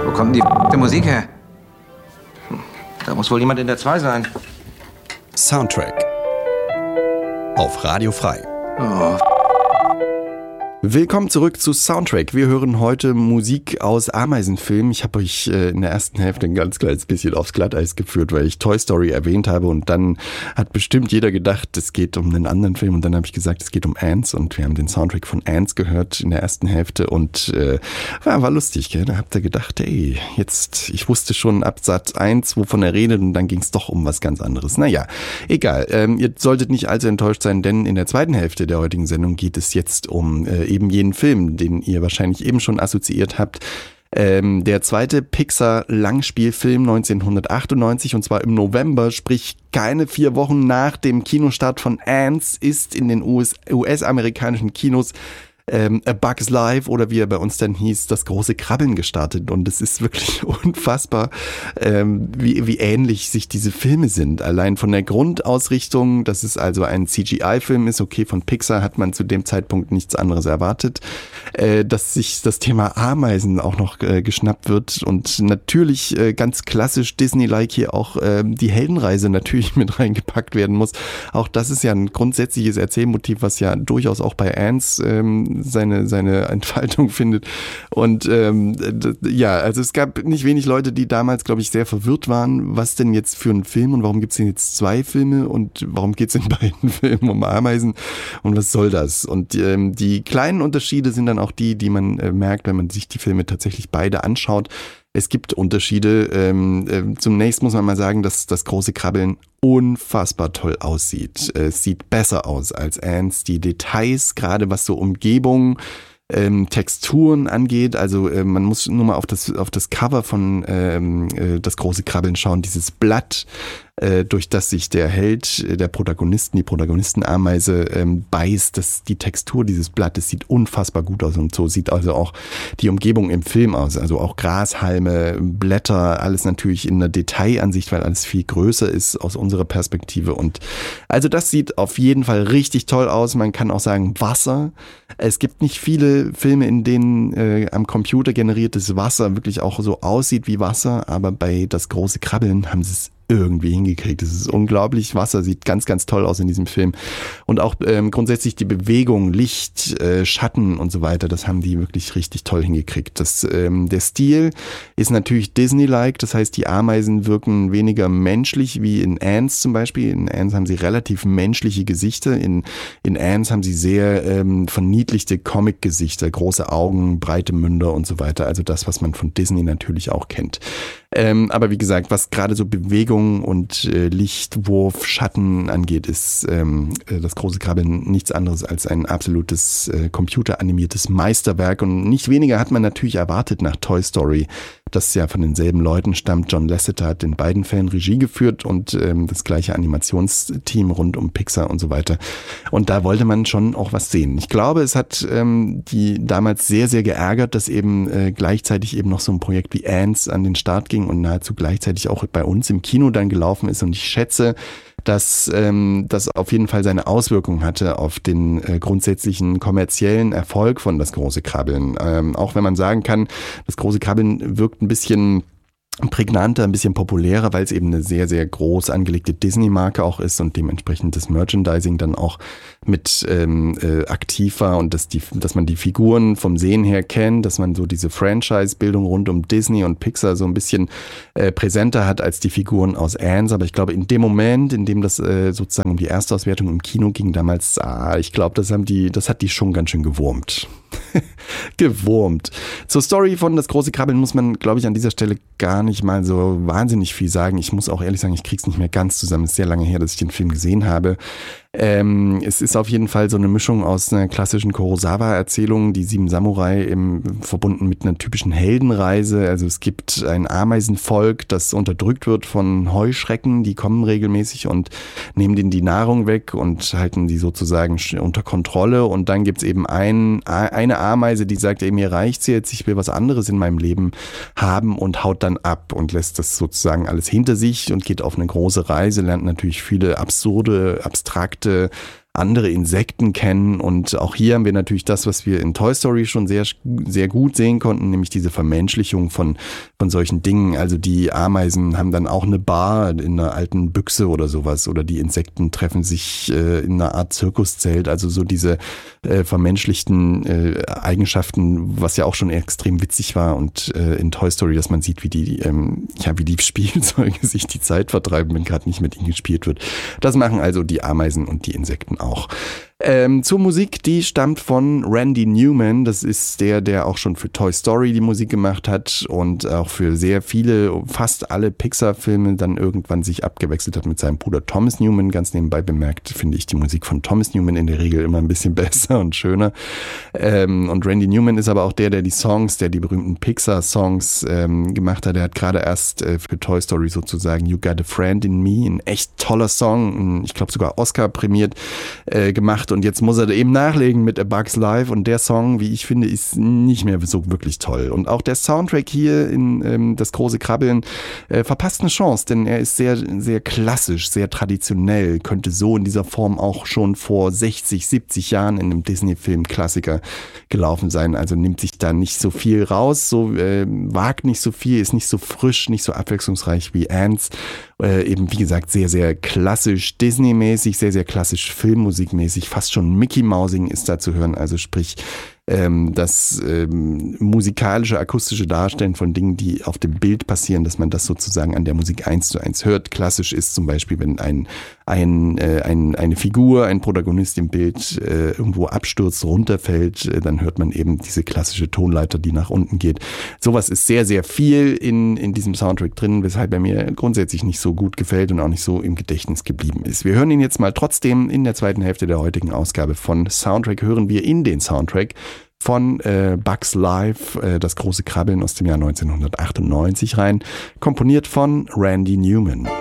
Wo kommt denn die Musik her? Da muss wohl jemand in der 2 sein. Soundtrack auf Radio Frei. Oh. Willkommen zurück zu Soundtrack. Wir hören heute Musik aus Ameisenfilmen. Ich habe euch in der ersten Hälfte ein ganz kleines bisschen aufs Glatteis geführt, weil ich Toy Story erwähnt habe und dann hat bestimmt jeder gedacht, es geht um einen anderen Film und dann habe ich gesagt, es geht um Ants und wir haben den Soundtrack von Ants gehört in der ersten Hälfte und war lustig, gell? Da habt ihr gedacht, ey, jetzt, ich wusste schon ab Satz 1, wovon er redet und dann ging es doch um was ganz anderes. Naja, egal. Ihr solltet nicht allzu enttäuscht sein, denn in der zweiten Hälfte der heutigen Sendung geht es jetzt um eben jenen Film, den ihr wahrscheinlich eben schon assoziiert habt. Der zweite Pixar-Langspielfilm 1998 und zwar im November, sprich keine 4 Wochen nach dem Kinostart von Ants, ist in den US-amerikanischen Kinos A Bug's Life oder wie er bei uns dann hieß, das große Krabbeln gestartet und es ist wirklich unfassbar, wie ähnlich sich diese Filme sind. Allein von der Grundausrichtung, dass es also ein CGI-Film ist, okay, von Pixar hat man zu dem Zeitpunkt nichts anderes erwartet, dass sich das Thema Ameisen auch noch geschnappt wird und natürlich ganz klassisch Disney-like hier auch die Heldenreise natürlich mit reingepackt werden muss. Auch das ist ja ein grundsätzliches Erzählmotiv, was ja durchaus auch bei Ants seine Entfaltung findet. Und also es gab nicht wenig Leute, die damals, glaube ich, sehr verwirrt waren, was denn jetzt für ein Film und warum gibt es denn jetzt 2 Filme und warum geht es in beiden Filmen um Ameisen und was soll das? Und die kleinen Unterschiede sind dann auch die man merkt, wenn man sich die Filme tatsächlich beide anschaut. Es gibt Unterschiede. Zunächst muss man mal sagen, dass das große Krabbeln unfassbar toll aussieht. Es sieht besser aus als Ants. Die Details, gerade was so Umgebung, Texturen angeht, also man muss nur mal auf das Cover von das große Krabbeln schauen, dieses Blatt, durch das sich der Held, die Protagonistenameise beißt, die Textur dieses Blattes sieht unfassbar gut aus und so sieht also auch die Umgebung im Film aus, also auch Grashalme, Blätter, alles natürlich in der Detailansicht, weil alles viel größer ist aus unserer Perspektive und also das sieht auf jeden Fall richtig toll aus, man kann auch sagen Wasser, es gibt nicht viele Filme, in denen am Computer generiertes Wasser wirklich auch so aussieht wie Wasser, aber bei das große Krabbeln haben sie es irgendwie hingekriegt. Es ist unglaublich. Wasser sieht ganz, ganz toll aus in diesem Film. Und auch grundsätzlich die Bewegung, Licht, Schatten und so weiter, das haben die wirklich richtig toll hingekriegt. Der Stil ist natürlich Disney-like, das heißt, die Ameisen wirken weniger menschlich wie in Ants zum Beispiel. In Ants haben sie relativ menschliche Gesichter. In Ants haben sie sehr verniedlichte Comic-Gesichter, große Augen, breite Münder und so weiter. Also das, was man von Disney natürlich auch kennt. Aber wie gesagt, was gerade so Bewegung und Lichtwurf, Schatten angeht, ist das große Krabbeln nichts anderes als ein absolutes computeranimiertes Meisterwerk. Und nicht weniger hat man natürlich erwartet nach Toy Story, das ja von denselben Leuten stammt. John Lasseter hat in beiden Fällen Regie geführt und das gleiche Animationsteam rund um Pixar und so weiter. Und da wollte man schon auch was sehen. Ich glaube, es hat die damals sehr, sehr geärgert, dass eben gleichzeitig eben noch so ein Projekt wie Ants an den Start ging und nahezu gleichzeitig auch bei uns im Kino dann gelaufen ist. Und ich schätze, dass das auf jeden Fall seine Auswirkungen hatte auf den grundsätzlichen kommerziellen Erfolg von Das große Krabbeln. Auch wenn man sagen kann, Das große Krabbeln wirkt ein bisschen prägnanter, ein bisschen populärer, weil es eben eine sehr, sehr groß angelegte Disney-Marke auch ist und dementsprechend das Merchandising dann auch mit aktiv war und dass man die Figuren vom Sehen her kennt, dass man so diese Franchise-Bildung rund um Disney und Pixar so ein bisschen präsenter hat als die Figuren aus Ants. Aber ich glaube, in dem Moment, in dem das sozusagen um die Erstauswertung im Kino ging damals, ich glaube, das hat die schon ganz schön gewurmt. Gewurmt. Zur Story von Das große Krabbeln muss man, glaube ich, an dieser Stelle gar nicht mal so wahnsinnig viel sagen. Ich muss auch ehrlich sagen, ich krieg's nicht mehr ganz zusammen. Es ist sehr lange her, dass ich den Film gesehen habe. Es ist auf jeden Fall so eine Mischung aus einer klassischen Kurosawa-Erzählung, die 7 Samurai, verbunden mit einer typischen Heldenreise. Also es gibt ein Ameisenvolk, das unterdrückt wird von Heuschrecken, die kommen regelmäßig und nehmen denen die Nahrung weg und halten die sozusagen unter Kontrolle. Und dann gibt's eben eine Ameise, die sagt, mir reicht's jetzt, ich will was anderes in meinem Leben haben und haut dann ab und lässt das sozusagen alles hinter sich und geht auf eine große Reise, lernt natürlich viele absurde, abstrakte andere Insekten kennen. Und auch hier haben wir natürlich das, was wir in Toy Story schon sehr, sehr gut sehen konnten, nämlich diese Vermenschlichung von solchen Dingen. Also die Ameisen haben dann auch eine Bar in einer alten Büchse oder sowas, oder die Insekten treffen sich in einer Art Zirkuszelt. Also so diese vermenschlichten Eigenschaften, was ja auch schon extrem witzig war und in Toy Story, dass man sieht, wie die Spielzeuge sich die Zeit vertreiben, wenn gerade nicht mit ihnen gespielt wird. Das machen also die Ameisen und die Insekten auch. Zur Musik, die stammt von Randy Newman. Das ist der auch schon für Toy Story die Musik gemacht hat und auch für sehr viele, fast alle Pixar-Filme dann irgendwann sich abgewechselt hat mit seinem Bruder Thomas Newman. Ganz nebenbei bemerkt, finde ich die Musik von Thomas Newman in der Regel immer ein bisschen besser und schöner. Und Randy Newman ist aber auch der die berühmten Pixar-Songs gemacht hat. Der hat gerade erst für Toy Story sozusagen You Got a Friend in Me, ein echt toller Song, ich glaube sogar Oscar prämiert, gemacht. Und jetzt muss er eben nachlegen mit A Bug's Life, und der Song, wie ich finde, ist nicht mehr so wirklich toll. Und auch der Soundtrack hier in Das große Krabbeln verpasst eine Chance, denn er ist sehr, sehr klassisch, sehr traditionell, könnte so in dieser Form auch schon vor 60, 70 Jahren in einem Disney-Film-Klassiker gelaufen sein. Also nimmt sich da nicht so viel raus, wagt nicht so viel, ist nicht so frisch, nicht so abwechslungsreich wie Ants. Eben, wie gesagt, sehr, sehr klassisch Disney-mäßig, sehr, sehr klassisch Filmmusikmäßig, fast schon Mickey-Mousing ist da zu hören, also sprich das musikalische, akustische Darstellen von Dingen, die auf dem Bild passieren, dass man das sozusagen an der Musik 1:1 hört. Klassisch ist zum Beispiel, wenn eine Figur, ein Protagonist im Bild irgendwo abstürzt, runterfällt, dann hört man eben diese klassische Tonleiter, die nach unten geht. Sowas ist sehr, sehr viel in diesem Soundtrack drin, weshalb er mir grundsätzlich nicht so gut gefällt und auch nicht so im Gedächtnis geblieben ist. Wir hören ihn jetzt mal trotzdem in der zweiten Hälfte der heutigen Ausgabe von Soundtrack. Hören wir in den Soundtrack von Bug's Life, Das große Krabbeln aus dem Jahr 1998 rein, komponiert von Randy Newman.